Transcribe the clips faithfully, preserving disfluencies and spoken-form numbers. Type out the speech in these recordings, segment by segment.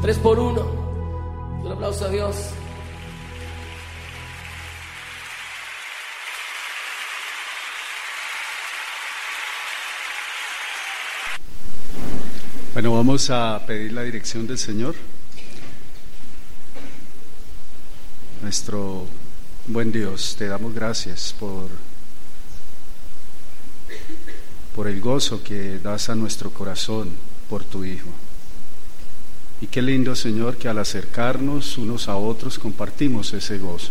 Tres por uno. Un aplauso a Dios. Bueno, vamos a pedir la dirección del Señor. Nuestro buen Dios, te damos gracias por, por el gozo que das a nuestro corazón por tu Hijo. Y qué lindo, Señor, que al acercarnos unos a otros compartimos ese gozo.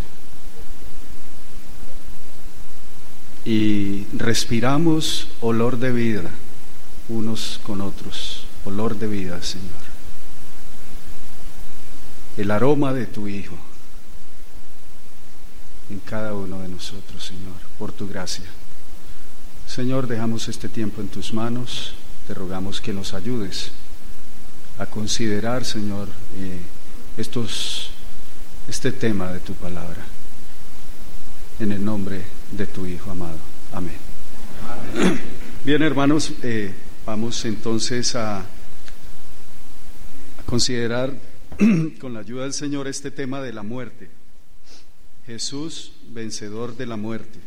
Y respiramos olor de vida unos con otros. Olor de vida, Señor. El aroma de tu Hijo en cada uno de nosotros, Señor, por tu gracia. Señor, dejamos este tiempo en tus manos. Te rogamos que nos ayudes a considerar, Señor, eh, estos, este tema de tu palabra. En el nombre de tu Hijo amado. Amén. Amén. Bien, hermanos, eh, vamos entonces a considerar con la ayuda del Señor este tema de la muerte. Jesús, vencedor de la muerte.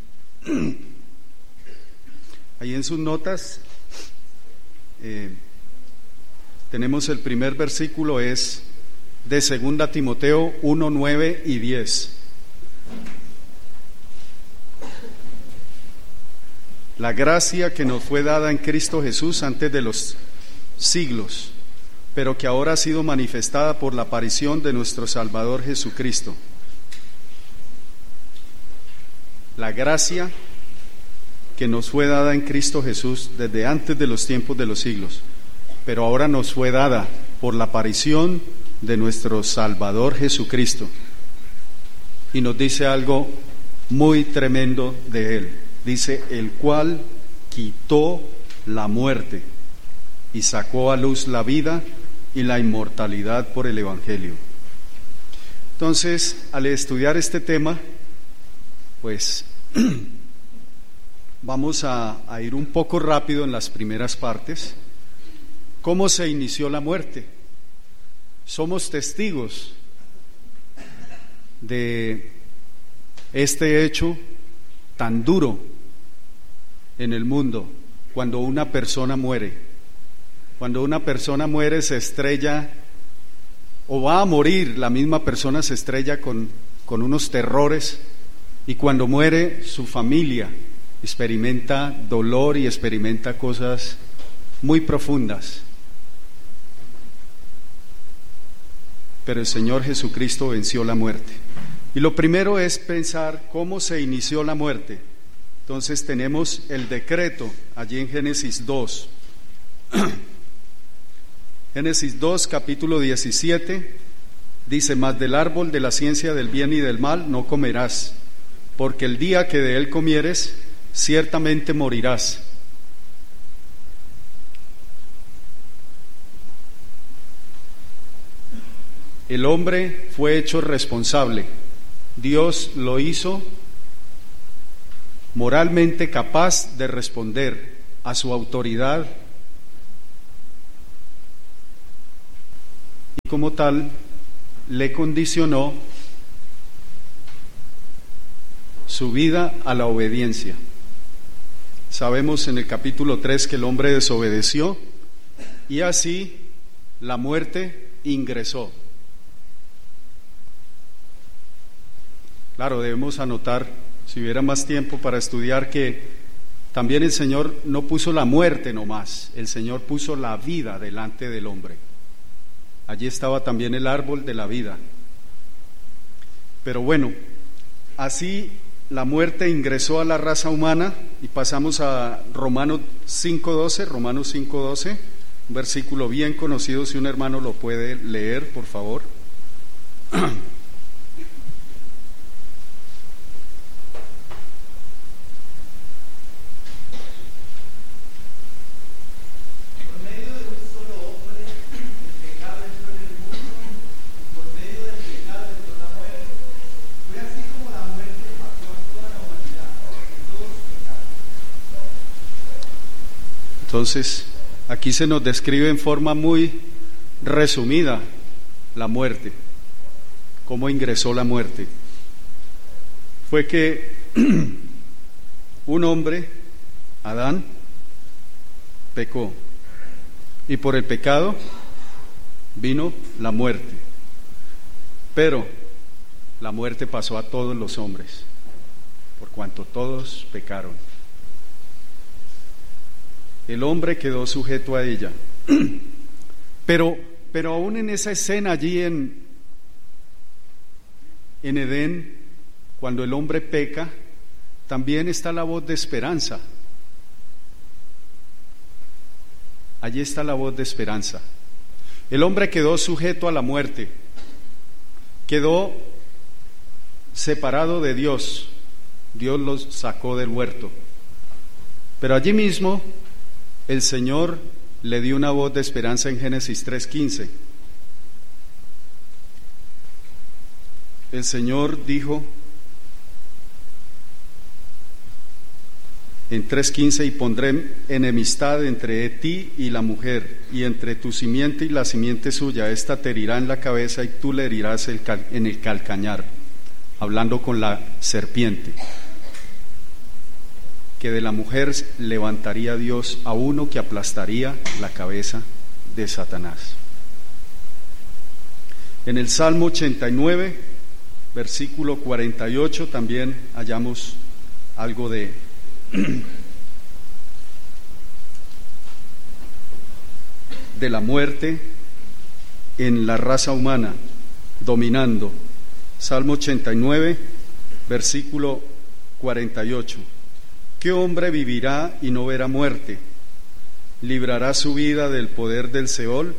Ahí en sus notas eh, tenemos el primer versículo, es de segunda Timoteo uno, nueve y diez. La gracia que nos fue dada en Cristo Jesús antes de los siglos, pero que ahora ha sido manifestada por la aparición de nuestro Salvador Jesucristo. La gracia que nos fue dada en Cristo Jesús desde antes de los tiempos de los siglos, pero ahora nos fue dada por la aparición de nuestro Salvador Jesucristo. Y nos dice algo muy tremendo de Él. Dice, el cual quitó la muerte y sacó a luz la vida y la inmortalidad por el Evangelio. Entonces, al estudiar este tema, pues vamos a, a ir un poco rápido en las primeras partes. ¿Cómo se inició la muerte? Somos testigos de este hecho tan duro en el mundo. Cuando una persona muere, cuando una persona muere se estrella, o va a morir, la misma persona se estrella con, con unos terrores, y cuando muere su familia experimenta dolor y experimenta cosas muy profundas. Pero el Señor Jesucristo venció la muerte. Y lo primero es pensar cómo se inició la muerte. Entonces tenemos el decreto allí en Génesis dos. Génesis dos, capítulo diecisiete, dice, mas del árbol de la ciencia del bien y del mal no comerás, porque el día que de él comieres, ciertamente morirás. El hombre fue hecho responsable. Dios lo hizo moralmente capaz de responder a su autoridad, y como tal le condicionó su vida a la obediencia. Sabemos en el capítulo tres que el hombre desobedeció y así la muerte ingresó. Claro, debemos anotar, si hubiera más tiempo para estudiar, que también el Señor no puso la muerte nomás, el Señor puso la vida delante del hombre. Allí estaba también el árbol de la vida. Pero bueno, así la muerte ingresó a la raza humana, y pasamos a Romanos cinco doce, Romanos cinco doce, un versículo bien conocido, si un hermano lo puede leer, por favor. Entonces, aquí se nos describe en forma muy resumida la muerte. ¿Cómo ingresó la muerte? Fue que un hombre, Adán, pecó, y por el pecado vino la muerte. Pero la muerte pasó a todos los hombres, por cuanto todos pecaron. El hombre quedó sujeto a ella. Pero, pero aún en esa escena allí en, en Edén, cuando el hombre peca, también está la voz de esperanza. Allí está la voz de esperanza. El hombre quedó sujeto a la muerte, quedó separado de Dios. Dios los sacó del huerto. Pero allí mismo el Señor le dio una voz de esperanza en Génesis tres quince. El Señor dijo en tres quince: y pondré enemistad entre ti y la mujer, y entre tu simiente y la simiente suya. Esta te herirá en la cabeza y tú le herirás el cal- en el calcañar. Hablando con la serpiente, que de la mujer levantaría Dios a uno que aplastaría la cabeza de Satanás. En el Salmo ochenta y nueve, versículo cuarenta y ocho, también hallamos algo de de la muerte en la raza humana dominando. Salmo ochenta y nueve, versículo cuarenta y ocho. ¿Qué hombre vivirá y no verá muerte? ¿Librará su vida del poder del Seol?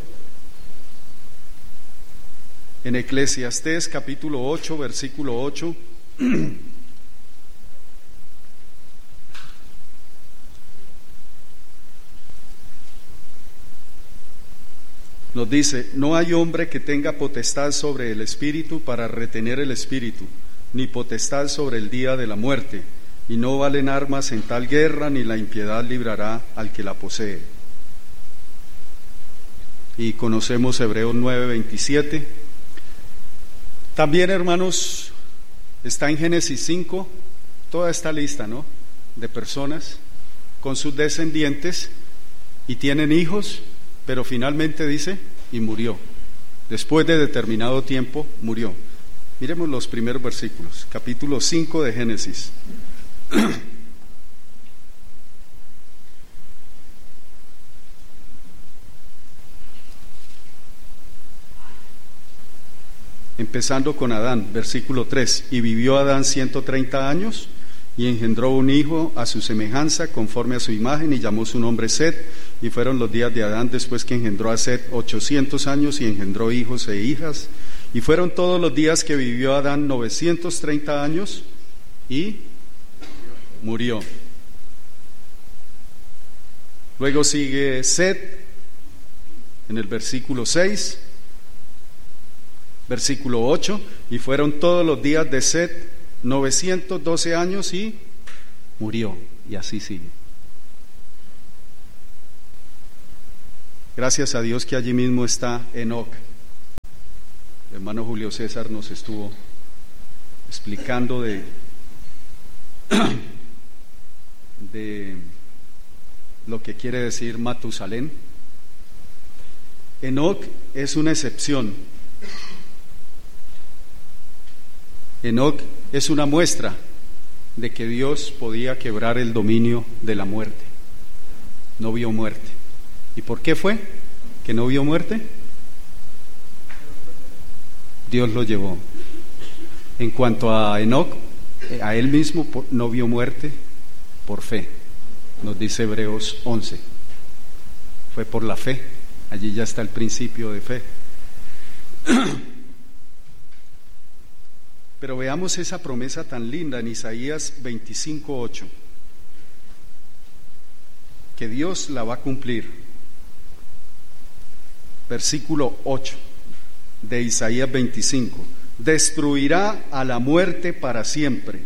En Eclesiastés capítulo ocho, versículo ocho, nos dice: no hay hombre que tenga potestad sobre el espíritu para retener el espíritu, ni potestad sobre el día de la muerte, y no valen armas en tal guerra, ni la impiedad librará al que la posee. Y conocemos Hebreos nueve veintisiete. También, hermanos, está en Génesis cinco toda esta lista, ¿no?, de personas con sus descendientes, y tienen hijos, pero finalmente dice: y murió. Después de determinado tiempo murió. Miremos los primeros versículos, capítulo cinco de Génesis. Empezando con Adán, versículo tres. Y vivió Adán ciento treinta años, y engendró un hijo a su semejanza, conforme a su imagen, y llamó su nombre Set. Y fueron los días de Adán después que engendró a Set ochocientos años, y engendró hijos e hijas. Y fueron todos los días que vivió Adán novecientos treinta años, y murió. Luego sigue Set en el versículo seis, versículo ocho. Y fueron todos los días de Set novecientos doce años, y murió. Y así sigue. Gracias a Dios que allí mismo está Enoc. El hermano Julio César nos estuvo explicando de, de lo que quiere decir Matusalén. Enoc es una excepción. Enoc es una muestra de que Dios podía quebrar el dominio de la muerte. No vio muerte. ¿Y por qué fue que no vio muerte? Dios lo llevó. En cuanto a Enoc, a él mismo no vio muerte por fe, nos dice Hebreos once. Fue por la fe. Allí ya está el principio de fe. Pero veamos esa promesa tan linda en Isaías veinticinco ocho, que Dios la va a cumplir. Versículo ocho de Isaías veinticinco: destruirá a la muerte para siempre,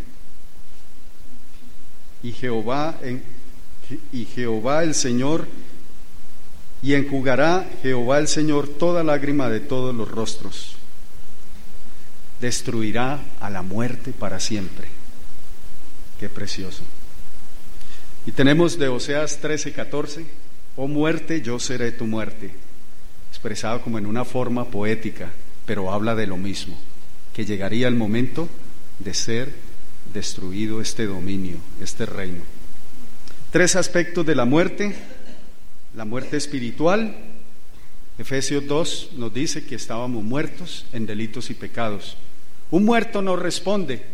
y Jehová, en, y Jehová el Señor y enjugará Jehová el Señor toda lágrima de todos los rostros. Destruirá a la muerte para siempre. Qué precioso. Y tenemos de Oseas trece, catorce, oh muerte, yo seré tu muerte, expresado como en una forma poética, pero habla de lo mismo, que llegaría el momento de ser destruido este dominio, este reino. Tres aspectos de la muerte: la muerte espiritual. Efesios dos nos dice que estábamos muertos en delitos y pecados. Un muerto no responde.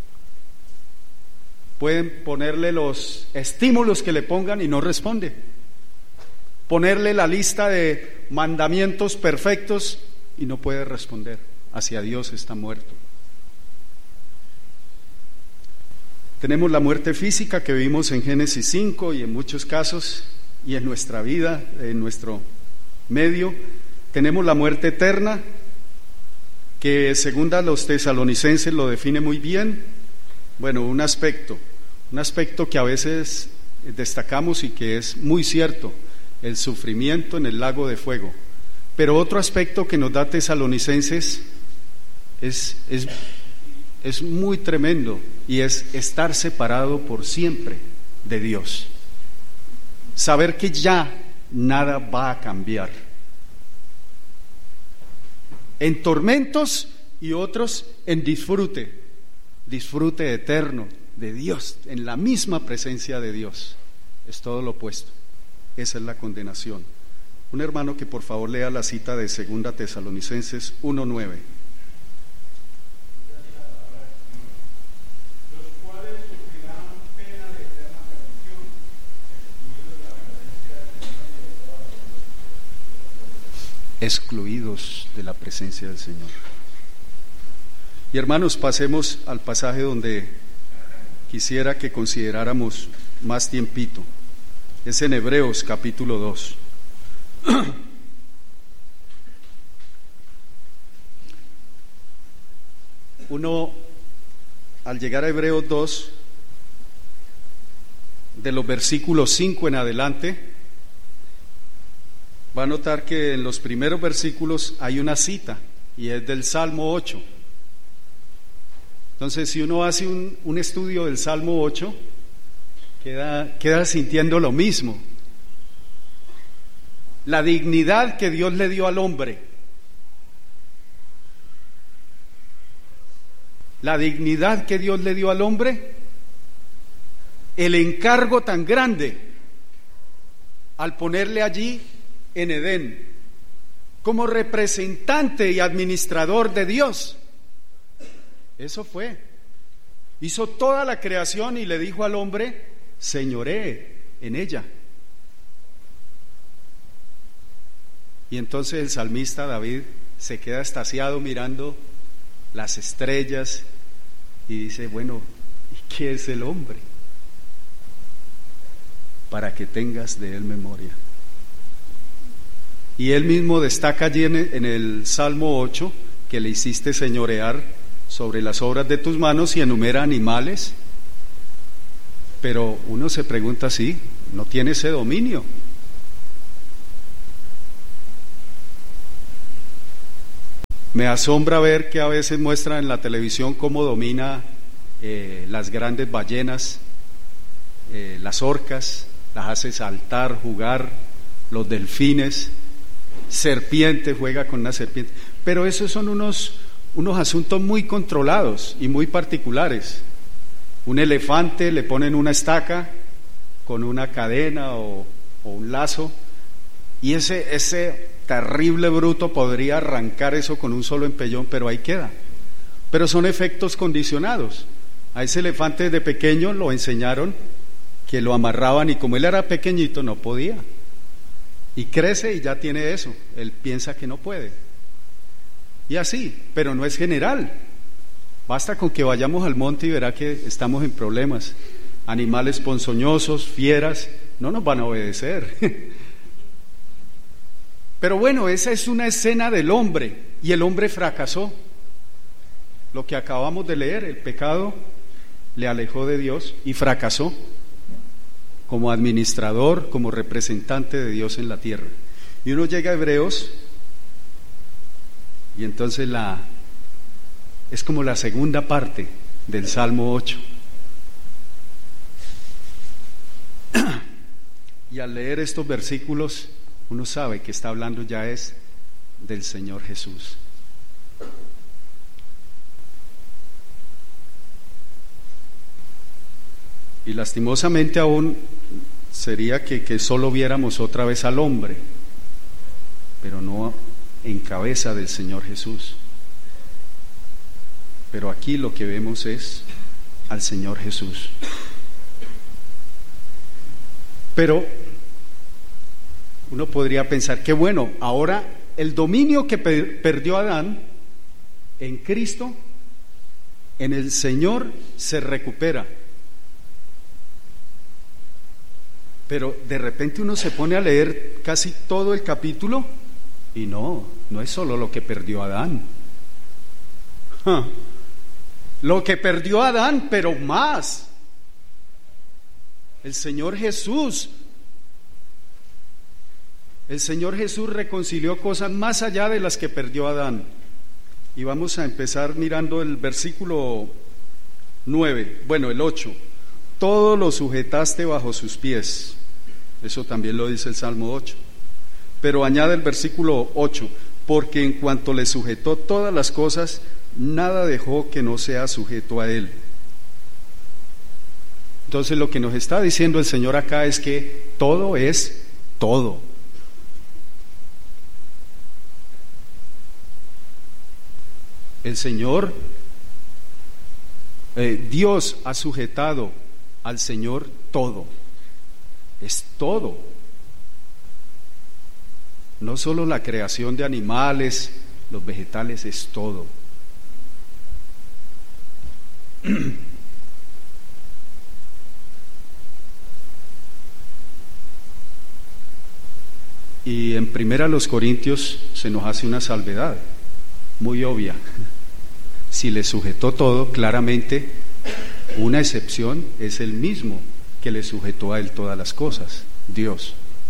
Pueden ponerle los estímulos que le pongan y no responde. Ponerle la lista de mandamientos perfectos y no puede responder. Hacia Dios está muerto. Tenemos la muerte física que vimos en Génesis cinco y en muchos casos y en nuestra vida, en nuestro medio. Tenemos la muerte eterna, que según a los tesalonicenses lo define muy bien. Bueno, un aspecto, un aspecto que a veces destacamos y que es muy cierto, el sufrimiento en el lago de fuego. Pero otro aspecto que nos da Tesalonicenses es, es, es muy tremendo, y es estar separado por siempre de Dios. Saber que ya nada va a cambiar. En tormentos y otros en disfrute, disfrute eterno de Dios, en la misma presencia de Dios. Es todo lo opuesto. Esa es la condenación. Un hermano que por favor lea la cita de Segunda Tesalonicenses uno nueve. Excluidos de la presencia del Señor. Y hermanos, pasemos al pasaje donde quisiera que consideráramos más tiempito. Es en Hebreos capítulo dos. Uno, al llegar a Hebreos dos, de los versículos cinco en adelante, va a notar que en los primeros versículos hay una cita, y es del Salmo ocho. Entonces, si uno hace un, un estudio del Salmo ocho, queda, queda sintiendo lo mismo. La dignidad que Dios le dio al hombre, la dignidad que Dios le dio al hombre, el encargo tan grande al ponerle allí en Edén como representante y administrador de Dios. Eso fue. Hizo toda la creación y le dijo al hombre: señoree en ella. Y entonces el salmista David se queda extasiado mirando las estrellas y dice: bueno, ¿y qué es el hombre? Para que tengas de él memoria. Y él mismo destaca allí en el, en el Salmo ocho que le hiciste señorear sobre las obras de tus manos, y enumera animales. Pero uno se pregunta, ¿sí? ¿No tiene ese dominio? Me asombra ver que a veces muestra en la televisión cómo domina eh, las grandes ballenas, eh, las orcas, las hace saltar, jugar, los delfines, serpientes, juega con una serpiente. Pero esos son unos, unos asuntos muy controlados y muy particulares. Un elefante le ponen una estaca con una cadena o, o un lazo, y ese, ese terrible bruto podría arrancar eso con un solo empellón, pero ahí queda. Pero son efectos condicionados. A ese elefante de pequeño lo enseñaron que lo amarraban, y como él era pequeñito no podía. Y crece y ya tiene eso, él piensa que no puede. Y así, pero no es general. Basta con que vayamos al monte y verá que estamos en problemas. Animales ponzoñosos, fieras, no nos van a obedecer. Pero bueno, esa es una escena del hombre, y el hombre fracasó. Lo que acabamos de leer, el pecado le alejó de Dios y fracasó como administrador, como representante de Dios en la tierra. Y uno llega a Hebreos y entonces la es como la segunda parte del Salmo ocho. Y al leer estos versículos uno sabe que está hablando ya es del Señor Jesús. Y lastimosamente aún sería que, que solo viéramos otra vez al hombre, pero no en cabeza del Señor Jesús. Pero aquí lo que vemos es al Señor Jesús. Pero uno podría pensar que bueno, ahora el dominio que per- perdió Adán en Cristo, en el Señor se recupera. Pero de repente uno se pone a leer casi todo el capítulo y no, no es solo lo que perdió Adán. ¡Ja! Lo que perdió Adán, pero más. El Señor Jesús. El Señor Jesús reconcilió cosas más allá de las que perdió Adán. Y vamos a empezar mirando el versículo nueve, bueno, el ocho. Todo lo sujetaste bajo sus pies. Eso también lo dice el Salmo ocho. Pero añade el versículo ocho, porque en cuanto le sujetó todas las cosas, nada dejó que no sea sujeto a él. Entonces lo que nos está diciendo el Señor acá es que todo es todo. El Señor, eh, Dios ha sujetado al Señor todo, es todo. No solo la creación de animales, los vegetales, es todo. Y en Primera los Corintios se nos hace una salvedad muy obvia. Si le sujetó todo, claramente una excepción es el mismo que le sujetó a él todas las cosas, Dios.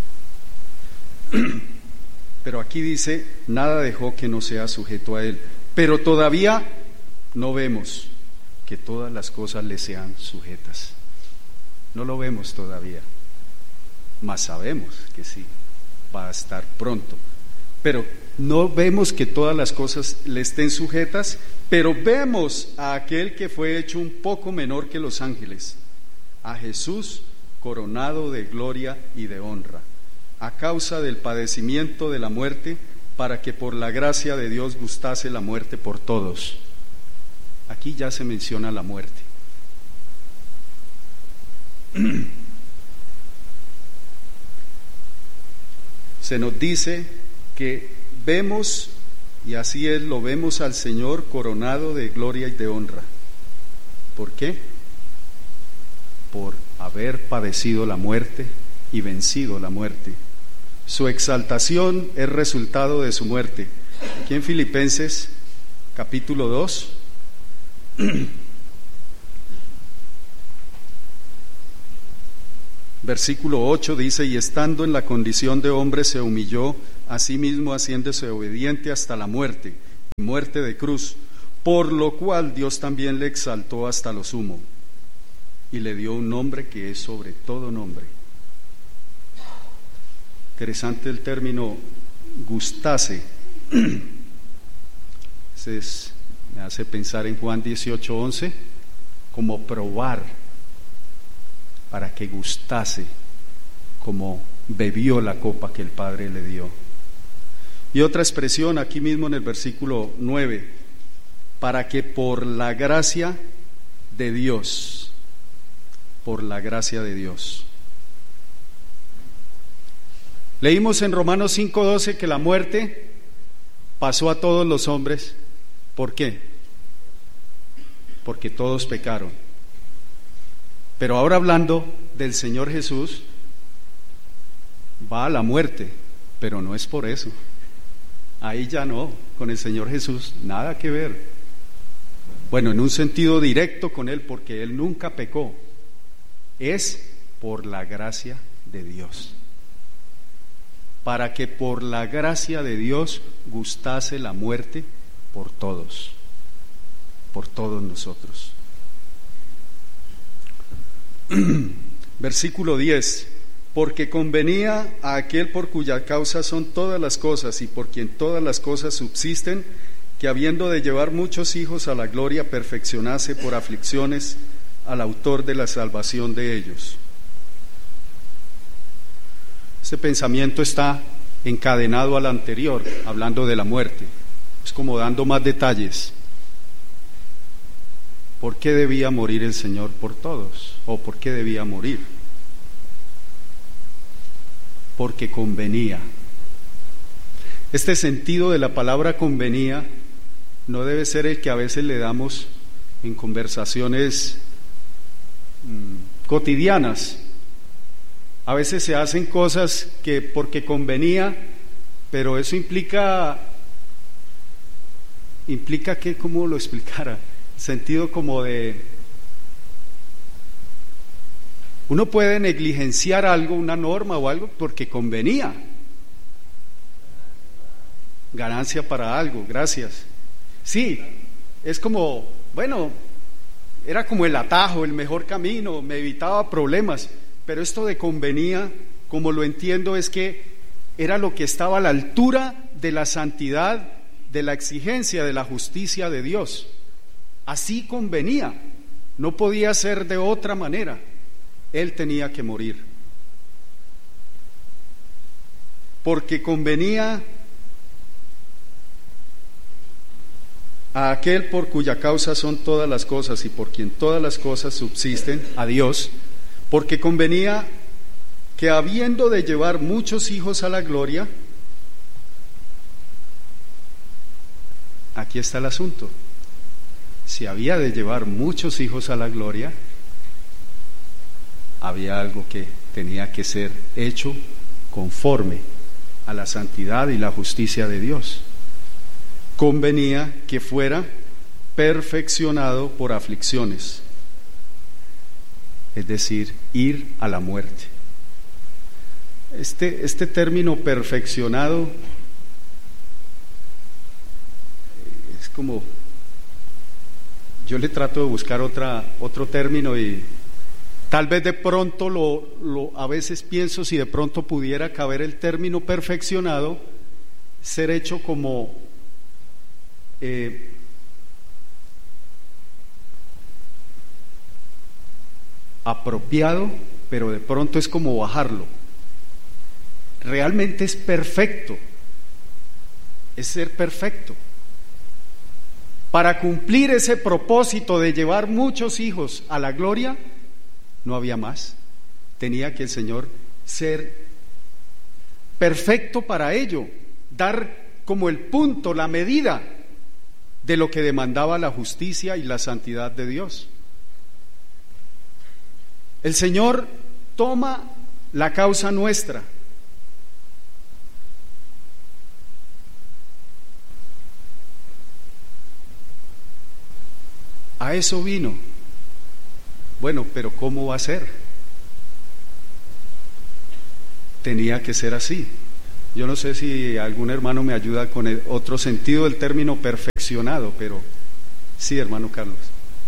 Pero aquí dice, nada dejó que no sea sujeto a él. Pero todavía no vemos que todas las cosas le sean sujetas. No lo vemos todavía, mas sabemos que sí, va a estar pronto. Pero no vemos que todas las cosas le estén sujetas, pero vemos a aquel que fue hecho un poco menor que los ángeles, a Jesús coronado de gloria y de honra, a causa del padecimiento de la muerte, para que por la gracia de Dios gustase la muerte por todos. Aquí ya se menciona la muerte. Se nos dice que vemos, y así es, lo vemos al Señor coronado de gloria y de honra. ¿Por qué? Por haber padecido la muerte y vencido la muerte. Su exaltación es resultado de su muerte. Aquí en Filipenses capítulo dos, versículo ocho dice: y estando en la condición de hombre se humilló a sí mismo, haciéndose obediente hasta la muerte, muerte de cruz, por lo cual Dios también le exaltó hasta lo sumo y le dio un nombre que es sobre todo nombre. Interesante el término gustase. Ese es, me hace pensar en Juan dieciocho once, como probar, para que gustase, como bebió la copa que el Padre le dio. Y otra expresión aquí mismo en el versículo nueve, para que por la gracia de Dios, por la gracia de Dios. Leímos en Romanos cinco doce que la muerte pasó a todos los hombres. ¿Por qué? Porque todos pecaron. Pero ahora hablando del Señor Jesús, va a la muerte, pero no es por eso. Ahí ya no, con el Señor Jesús nada que ver. Bueno, en un sentido directo con Él, porque Él nunca pecó. Es por la gracia de Dios. para que por la gracia de Dios gustase la muerte por todos, por todos nosotros. Versículo diez: porque convenía a aquel por cuya causa son todas las cosas y por quien todas las cosas subsisten, que habiendo de llevar muchos hijos a la gloria, perfeccionase por aflicciones al autor de la salvación de ellos. Este pensamiento está encadenado al anterior, hablando de la muerte. Es como dando más detalles. ¿Por qué debía morir el Señor por todos? ¿O por qué debía morir? Porque convenía. Este sentido de la palabra convenía no debe ser el que a veces le damos en conversaciones mmm, cotidianas. A veces se hacen cosas que porque convenía, pero eso implica, implica que, ¿cómo lo explicara? Sentido como de, uno puede negligenciar algo, una norma o algo, porque convenía. Ganancia para algo, gracias. Sí, es como, bueno, era como el atajo, el mejor camino, me evitaba problemas, pero esto de convenía, como lo entiendo, es que era lo que estaba a la altura de la santidad, de la exigencia, de la justicia de Dios. Así convenía, no podía ser de otra manera. Él tenía que morir. Porque convenía a aquel por cuya causa son todas las cosas y por quien todas las cosas subsisten, a Dios, porque convenía que habiendo de llevar muchos hijos a la gloria, aquí está el asunto, si había de llevar muchos hijos a la gloria, había algo que tenía que ser hecho conforme a la santidad y la justicia de Dios. Convenía que fuera perfeccionado por aflicciones, es decir, ir a la muerte. Este, este término perfeccionado es como, yo le trato de buscar otra, otro término y tal vez de pronto lo, lo, a veces pienso si de pronto pudiera caber el término perfeccionado, ser hecho como eh, apropiado, pero de pronto es como bajarlo. Realmente es perfecto, es ser perfecto. Para cumplir ese propósito de llevar muchos hijos a la gloria, no había más. Tenía que el Señor ser perfecto para ello, dar como el punto, la medida de lo que demandaba la justicia y la santidad de Dios. El Señor toma la causa nuestra. A eso vino. Bueno, pero ¿cómo va a ser? Tenía que ser así. Yo no sé si algún hermano me ayuda con el otro sentido del término perfeccionado, pero sí, hermano Carlos.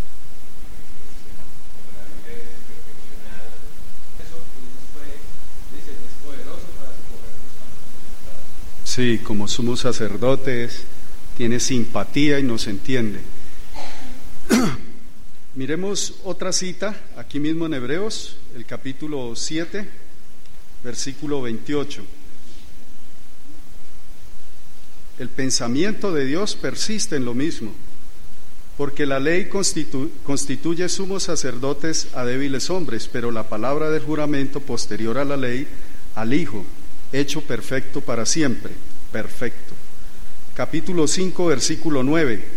Sí, como somos sacerdotes, tiene simpatía y nos entiende. Miremos otra cita, aquí mismo en Hebreos, el capítulo siete, versículo veintiocho. El pensamiento de Dios persiste en lo mismo, porque la ley constitu- constituye sumos sacerdotes a débiles hombres, pero la palabra del juramento posterior a la ley, al Hijo, hecho perfecto para siempre, perfecto. Capítulo cinco, versículo nueve.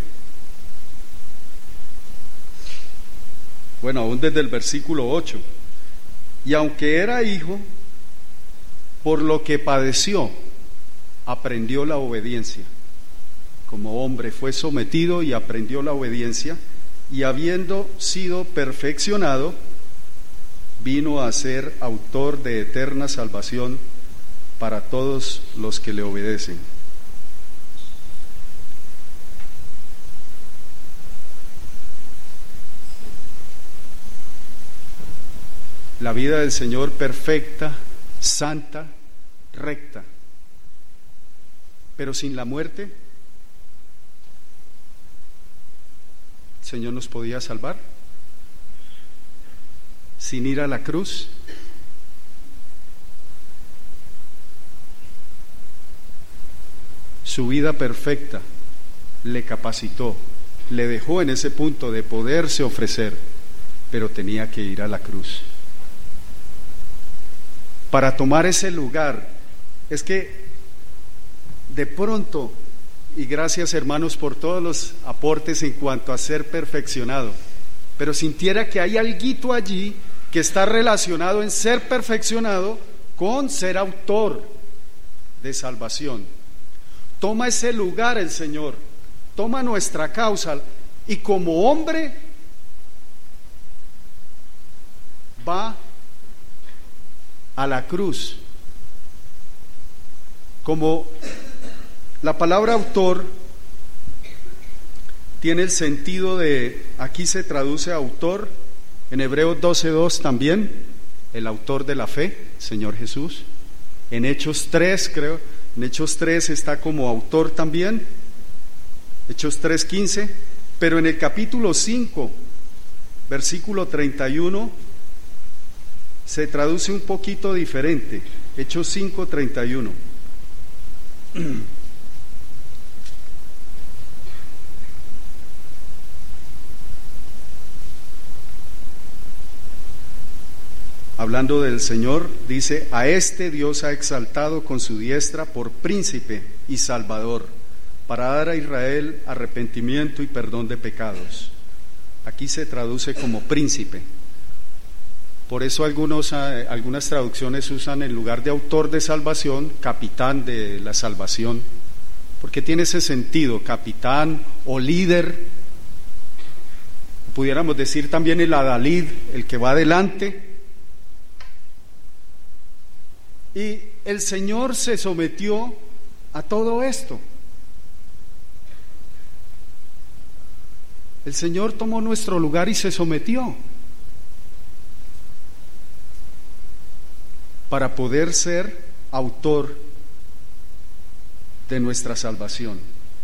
Bueno, aún desde el versículo ocho. Y aunque era hijo, por lo que padeció, aprendió la obediencia. Como hombre fue sometido y aprendió la obediencia, y habiendo sido perfeccionado, vino a ser autor de eterna salvación para todos los que le obedecen. La vida del Señor perfecta, santa, recta, pero sin la muerte, ¿el Señor nos podía salvar? Sin ir a la cruz. Su vida perfecta le capacitó, le dejó en ese punto de poderse ofrecer, pero tenía que ir a la cruz. Para tomar ese lugar, es que de pronto, y gracias hermanos por todos los aportes en cuanto a ser perfeccionado, pero sintiera que hay alguito allí que está relacionado en ser perfeccionado con ser autor de salvación. Toma ese lugar el Señor, toma nuestra causa y como hombre va a la cruz. Como la palabra autor tiene el sentido de, aquí se traduce autor, en Hebreos doce dos también, el autor de la fe, Señor Jesús. En Hechos tres, creo, en Hechos tres está como autor también, Hechos tres quince, pero en el capítulo cinco, versículo treinta y uno, se traduce un poquito diferente. Hechos cinco treinta y uno. Hablando del Señor, dice: a este Dios ha exaltado con su diestra por príncipe y salvador, para dar a Israel arrepentimiento y perdón de pecados. Aquí se traduce como príncipe. Por eso algunos, algunas traducciones usan en lugar de autor de salvación, capitán de la salvación, porque tiene ese sentido, capitán o líder. Pudiéramos decir también el adalid, el que va adelante. Y el Señor se sometió a todo esto. El Señor tomó nuestro lugar y se sometió para poder ser autor de nuestra salvación.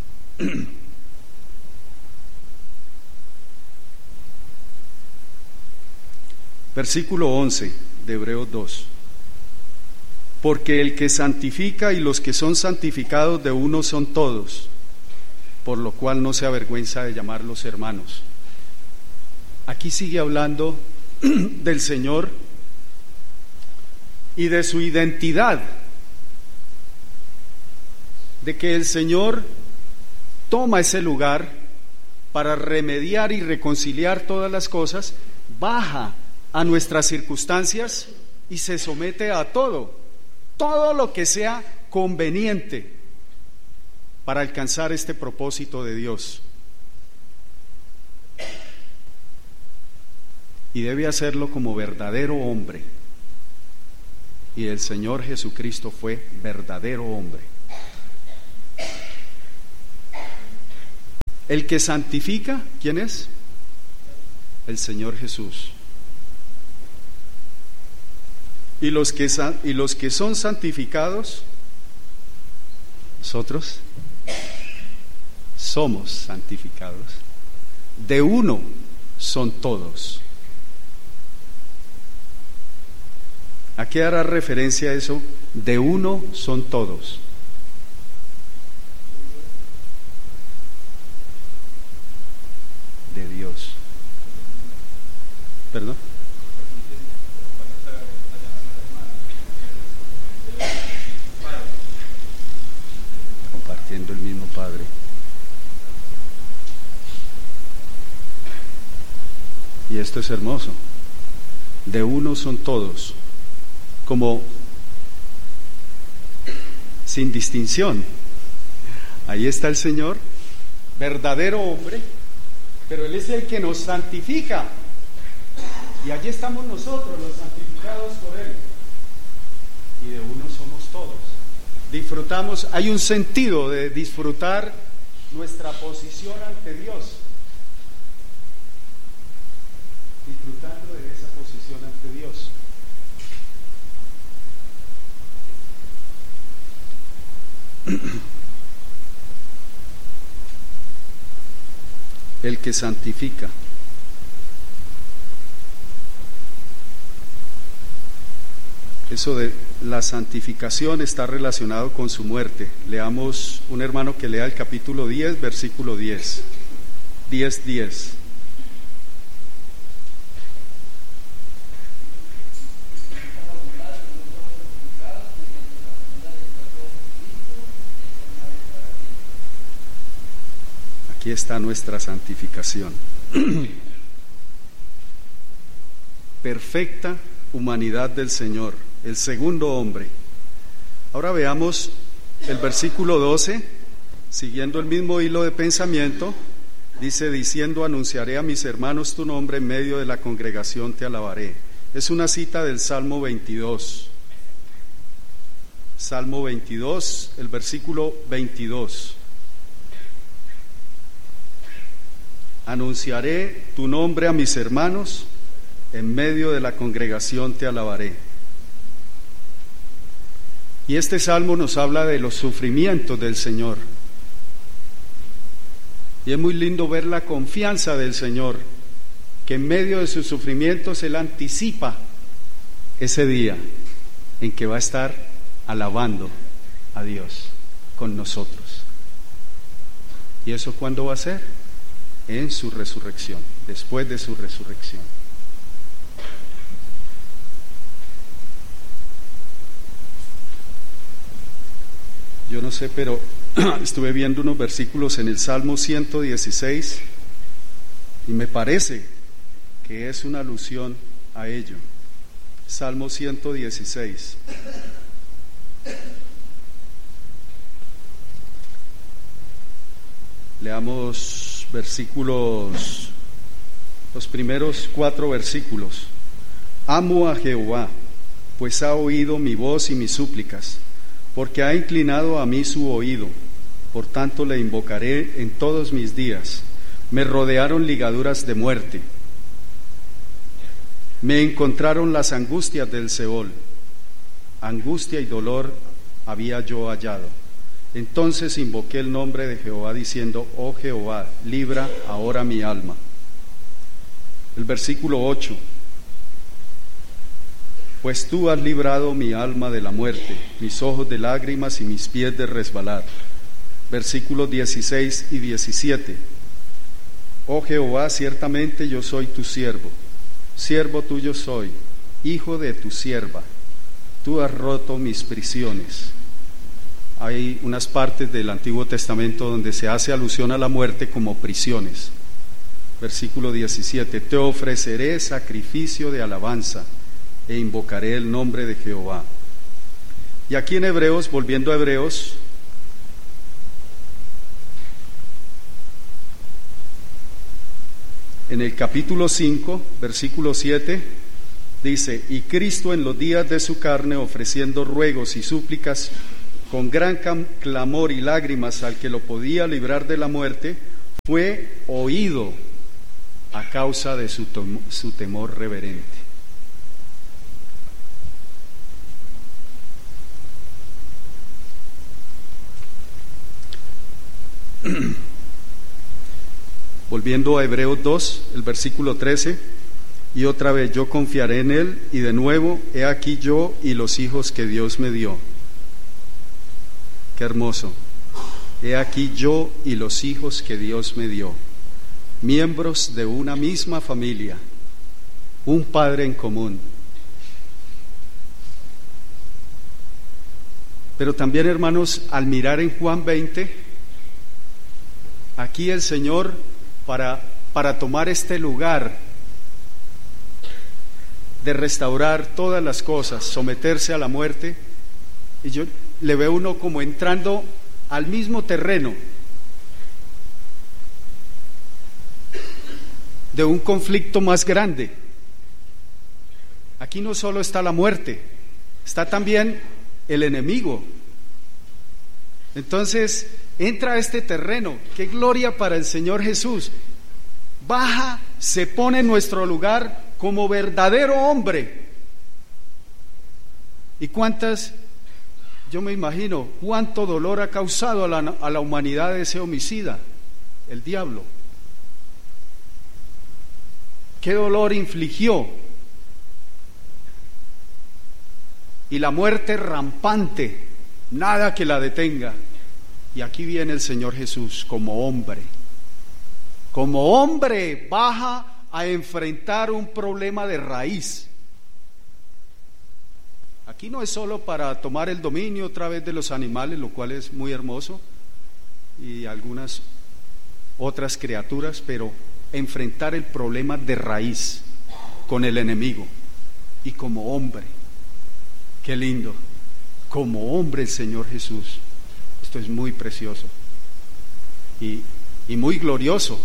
Versículo once de Hebreos dos. Porque el que santifica y los que son santificados de uno son todos, por lo cual no se avergüenza de llamarlos hermanos. Aquí sigue hablando del Señor y de su identidad, de que el Señor toma ese lugar para remediar y reconciliar todas las cosas, baja a nuestras circunstancias y se somete a todo, todo lo que sea conveniente para alcanzar este propósito de Dios. Y debe hacerlo como verdadero hombre. Y el Señor Jesucristo fue verdadero hombre. El que santifica, ¿quién es? El Señor Jesús. Y los que, y los que son santificados, nosotros somos santificados. De uno son todos. ¿A qué hará referencia eso? De uno son todos. De Dios. ¿Perdón? Compartiendo el mismo Padre. Y esto es hermoso. De uno son todos. Como sin distinción. Ahí está el Señor, verdadero hombre, pero Él es el que nos santifica. Y allí estamos nosotros, los santificados por Él. Y de uno somos todos. disfrutamos, hay un sentido de disfrutar nuestra posición ante Dios, disfrutando de esa posición ante Dios. El que santifica. Eso de la santificación está relacionado con su muerte. Leamos un hermano que lea el capítulo diez, versículo diez. diez, diez. Aquí está nuestra santificación. Perfecta humanidad del Señor, el segundo hombre. Ahora veamos el versículo doce, siguiendo el mismo hilo de pensamiento, dice: diciendo, anunciaré a mis hermanos tu nombre, en medio de la congregación te alabaré. Es una cita del Salmo veintidós. Salmo veintidós, el versículo veintidós. Anunciaré tu nombre a mis hermanos, en medio de la congregación te alabaré. Y este salmo nos habla de los sufrimientos del Señor. Y es muy lindo ver la confianza del Señor, que en medio de sus sufrimientos Él anticipa ese día en que va a estar alabando a Dios con nosotros. ¿Y eso cuándo va a ser? En su resurrección, después de su resurrección. Yo no sé, pero estuve viendo unos versículos en el Salmo ciento dieciséis y me parece que es una alusión a ello. Salmo ciento dieciséis. Leamos versículos, los primeros cuatro versículos. Amo a Jehová, pues ha oído mi voz y mis súplicas, porque ha inclinado a mí su oído. Por tanto le invocaré en todos mis días. Me rodearon ligaduras de muerte, me encontraron las angustias del Seol. Angustia y dolor había yo hallado. Entonces invoqué el nombre de Jehová, diciendo: oh Jehová, libra ahora mi alma. El versículo ocho. Pues tú has librado mi alma de la muerte, mis ojos de lágrimas y mis pies de resbalar. Versículos dieciséis y diecisiete. Oh Jehová, ciertamente yo soy tu siervo, siervo tuyo soy, hijo de tu sierva. Tú has roto mis prisiones. Hay unas partes del Antiguo Testamento donde se hace alusión a la muerte como prisiones. Versículo diecisiete. Te ofreceré sacrificio de alabanza e invocaré el nombre de Jehová. Y aquí en Hebreos, volviendo a Hebreos, en el capítulo cinco, versículo siete, dice: y Cristo en los días de su carne, ofreciendo ruegos y súplicas con gran clamor y lágrimas al que lo podía librar de la muerte, fue oído a causa de su, tom- su temor reverente. Volviendo a Hebreos dos, el versículo trece, y otra vez: yo confiaré en él, y de nuevo, he aquí yo y los hijos que Dios me dio. Qué hermoso. He aquí yo y los hijos que Dios me dio, miembros de una misma familia, un padre en común. Pero también, hermanos, al mirar en Juan veinte, aquí el Señor, para, para tomar este lugar de restaurar todas las cosas, someterse a la muerte, y yo le veo uno como entrando al mismo terreno de un conflicto más grande. Aquí no solo está la muerte, está también el enemigo, Entonces entra a este terreno. ¡Qué gloria para el Señor Jesús! Baja, se pone en nuestro lugar como verdadero hombre. ¿Y cuántas, yo me imagino, cuánto dolor ha causado a la, a la humanidad ese homicida, el diablo? ¿Qué dolor infligió? Y la muerte rampante, nada que la detenga. Y aquí viene el Señor Jesús como hombre. Como hombre baja a enfrentar un problema de raíz. Aquí no es solo para tomar el dominio otra vez de los animales, lo cual es muy hermoso, y algunas otras criaturas, pero enfrentar el problema de raíz con el enemigo. Y como hombre, qué lindo, como hombre el Señor Jesús. Esto es muy precioso y, y muy glorioso.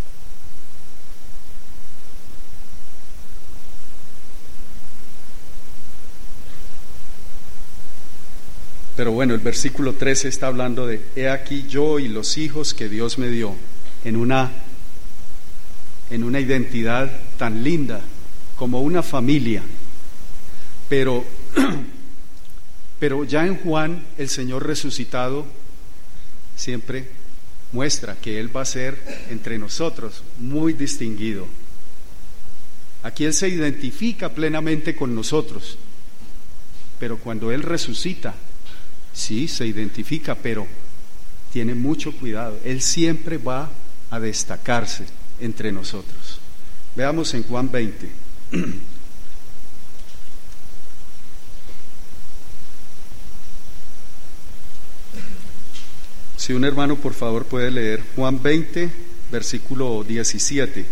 Pero bueno, el versículo trece está hablando de: he aquí yo y los hijos que Dios me dio, en una, en una identidad tan linda, como una familia. Pero, pero ya en Juan, el Señor resucitado siempre muestra que Él va a ser entre nosotros muy distinguido. Aquí Él se identifica plenamente con nosotros, pero cuando Él resucita, sí, se identifica, pero tiene mucho cuidado. Él siempre va a destacarse entre nosotros. Veamos en Juan veinte. Si un hermano por favor puede leer Juan veinte, versículo diecisiete.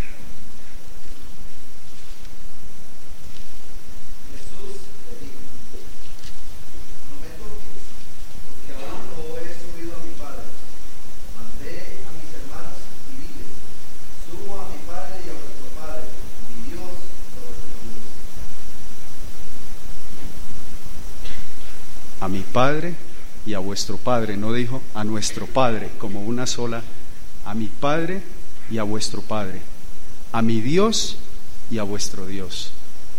A mi Padre y a vuestro Padre, no dijo a nuestro Padre como una sola, a mi Padre y a vuestro Padre, a mi Dios y a vuestro Dios.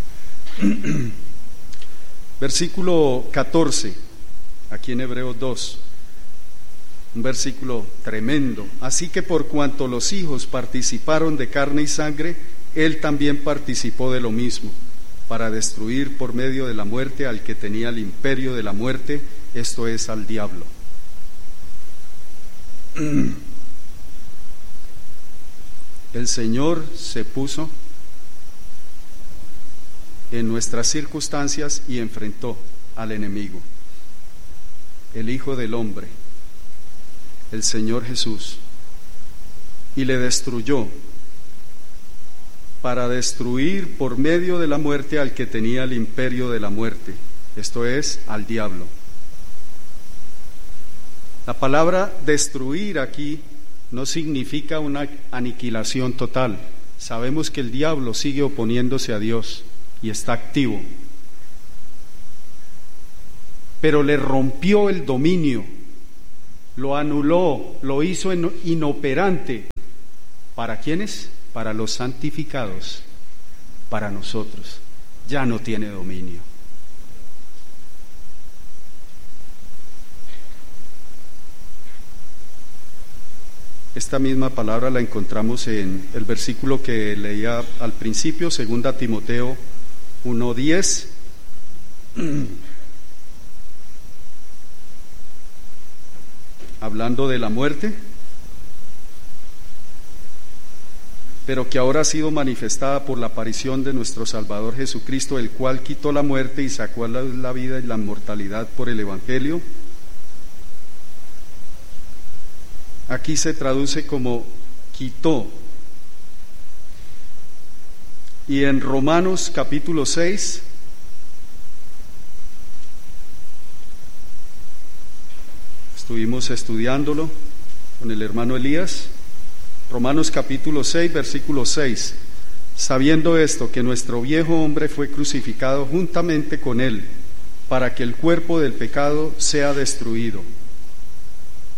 Versículo catorce, aquí en Hebreos dos, un versículo tremendo. Así que por cuanto los hijos participaron de carne y sangre, Él también participó de lo mismo, para destruir por medio de la muerte al que tenía el imperio de la muerte, esto es, al diablo. El Señor se puso en nuestras circunstancias y enfrentó al enemigo, el Hijo del Hombre, el Señor Jesús, y le destruyó, para destruir por medio de la muerte al que tenía el imperio de la muerte, esto es, al diablo. La palabra destruir aquí no significa una aniquilación total. Sabemos que el diablo sigue oponiéndose a Dios y está activo, pero le rompió el dominio, lo anuló, lo hizo inoperante. ¿Para quiénes? Para los santificados, para nosotros. Ya no tiene dominio. Esta misma palabra la encontramos en el versículo que leía al principio, segunda Timoteo uno diez. Hablando de la muerte, pero que ahora ha sido manifestada por la aparición de nuestro Salvador Jesucristo, el cual quitó la muerte y sacó a la, la vida y la inmortalidad por el Evangelio. Aquí se traduce como quitó. Y en Romanos capítulo seis, estuvimos estudiándolo con el hermano Elías. Romanos capítulo seis, versículo seis. Sabiendo esto, que nuestro viejo hombre fue crucificado juntamente con él, para que el cuerpo del pecado sea destruido,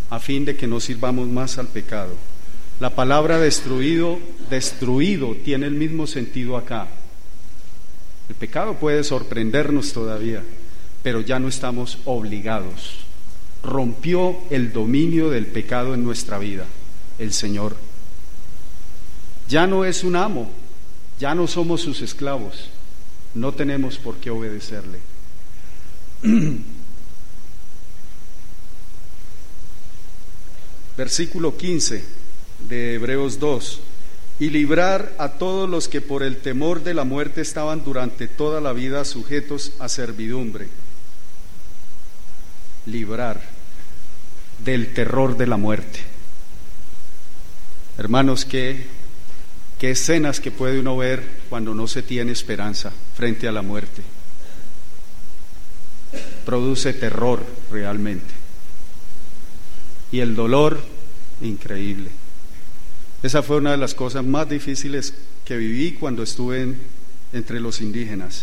a fin de que no sirvamos más al pecado. La palabra destruido, destruido tiene el mismo sentido acá. El pecado puede sorprendernos todavía, pero ya no estamos obligados. Rompió el dominio del pecado en nuestra vida, el Señor. Ya no es un amo, ya no somos sus esclavos, no tenemos por qué obedecerle. Versículo quince de Hebreos dos: y librar a todos los que por el temor de la muerte estaban durante toda la vida sujetos a servidumbre. Librar del terror de la muerte. Hermanos, qué, qué escenas que puede uno ver cuando no se tiene esperanza frente a la muerte. Produce terror realmente. Y el dolor, increíble. Esa fue una de las cosas más difíciles que viví cuando estuve en, entre los indígenas.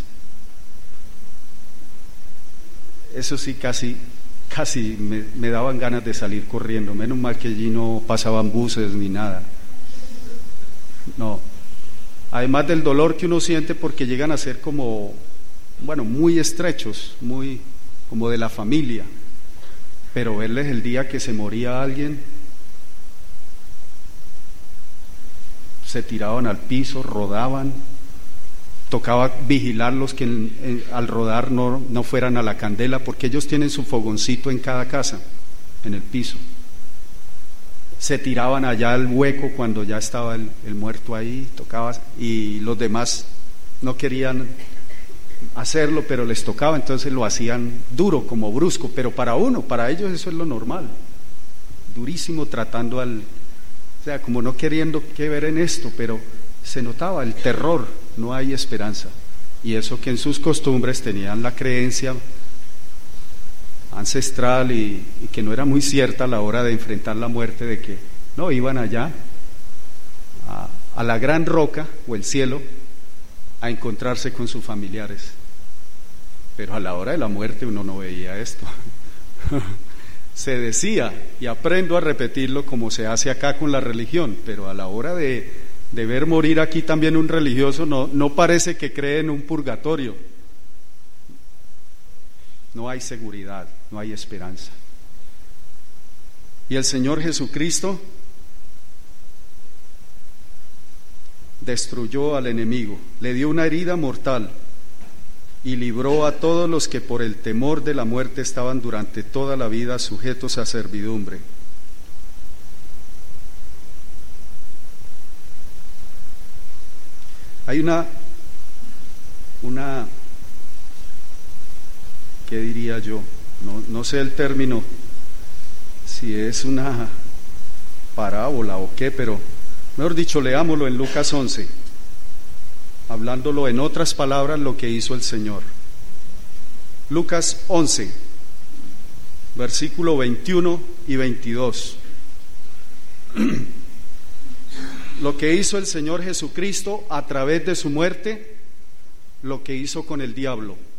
Eso sí, casi, casi me, me daban ganas de salir corriendo. Menos mal que allí no pasaban buses ni nada. No. Además del dolor que uno siente porque llegan a ser como, bueno, muy estrechos, muy como de la familia. Pero verles el día que se moría alguien, se tiraban al piso, rodaban, tocaba vigilarlos que en, en, al rodar no, no fueran a la candela, porque ellos tienen su fogoncito en cada casa, en el piso. Se tiraban allá al hueco cuando ya estaba el, el muerto ahí, tocaba, y los demás no querían hacerlo, pero les tocaba, entonces lo hacían duro, como brusco, pero para uno, para ellos eso es lo normal, durísimo, tratando al, o sea, como no queriendo que ver en esto, pero se notaba el terror, no hay esperanza, y eso que en sus costumbres tenían la creencia ancestral y, y que no era muy cierta a la hora de enfrentar la muerte, de que no, iban allá a, a la gran roca o el cielo a encontrarse con sus familiares, pero a la hora de la muerte uno no veía esto. Se decía, y aprendo a repetirlo como se hace acá con la religión, pero a la hora de, de ver morir aquí también un religioso, no, no parece que cree en un purgatorio. No hay seguridad, no hay esperanza. Y el Señor Jesucristo destruyó al enemigo, le dio una herida mortal y libró a todos los que por el temor de la muerte estaban durante toda la vida sujetos a servidumbre. Hay una, una, ¿qué diría yo? No, no sé el término, si es una parábola o qué, pero mejor dicho, leámoslo en Lucas once, hablándolo en otras palabras lo que hizo el Señor. Lucas once, versículo veintiuno y veintidós. Lo que hizo el Señor Jesucristo a través de su muerte, lo que hizo con el diablo.